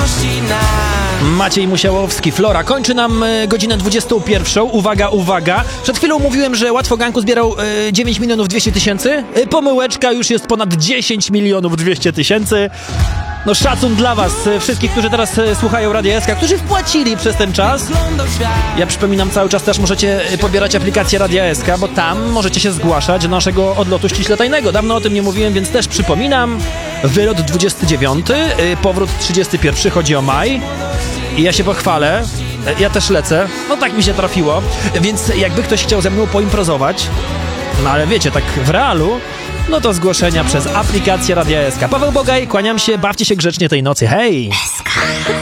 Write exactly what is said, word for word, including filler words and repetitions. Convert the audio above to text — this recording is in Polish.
Maciej Musiałowski, Flora. Kończy nam y, godzinę dwudziestą pierwszą. Uwaga, uwaga. Przed chwilą mówiłem, że Łatwo Ganku zbierał y, dziewięć milionów dwieście tysięcy. Y, pomyłeczka, już jest ponad dziesięć milionów dwieście tysięcy. No szacun dla was, y, wszystkich, którzy teraz y, słuchają Radia S K, którzy wpłacili przez ten czas. Ja przypominam, cały czas też możecie y, pobierać aplikację Radia S K, bo tam możecie się zgłaszać do naszego odlotu ściśle tajnego. Dawno o tym nie mówiłem, więc też przypominam. Wylot dwudziesty dziewiąty, y, powrót trzydziesty pierwszy, chodzi o maj. I ja się pochwalę, ja też lecę, no tak mi się trafiło, więc jakby ktoś chciał ze mną poimprozować, no ale wiecie, tak w realu, no to zgłoszenia przez aplikację Radia S K. Paweł Bogaj, kłaniam się, bawcie się grzecznie tej nocy, hej!